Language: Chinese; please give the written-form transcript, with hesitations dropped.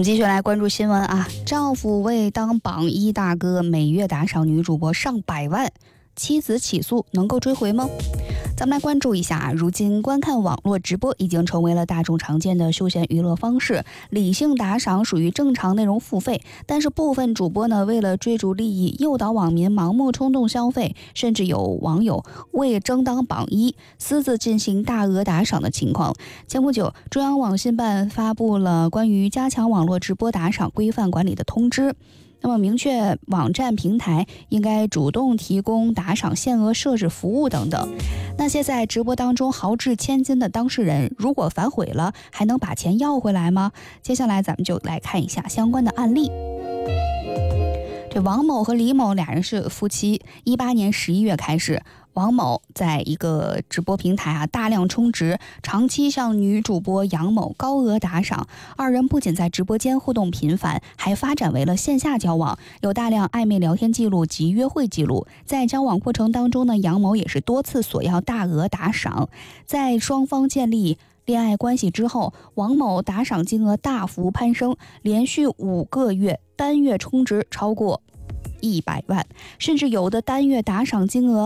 们继续来关注新闻啊，丈夫为当榜一大哥每月打赏女主播上百万，妻子起诉能够追回吗？咱们来关注一下啊，如今观看网络直播已经成为了大众常见的休闲娱乐方式，理性打赏属于正常内容付费，但是部分主播呢，为了追逐利益，诱导网民盲目冲动消费，甚至有网友为争当榜一私自进行大额打赏的情况。前不久，中央网信办发布了关于加强网络直播打赏规范管理的通知。那么明确网站平台应该主动提供打赏限额设置服务等等。那些在直播当中豪掷千金的当事人，如果反悔了，还能把钱要回来吗？接下来咱们就来看一下相关的案例。这王某和李某俩人是夫妻，18年11月开始，王某在一个直播平台大量充值，长期向女主播杨某高额打赏。二人不仅在直播间互动频繁，还发展为了线下交往，有大量暧昧聊天记录及约会记录。在交往过程当中呢，杨某也是多次索要大额打赏。在双方建立恋爱关系之后，王某打赏金额大幅攀升，连续5个月单月充值超过100万，甚至有的单月打赏金额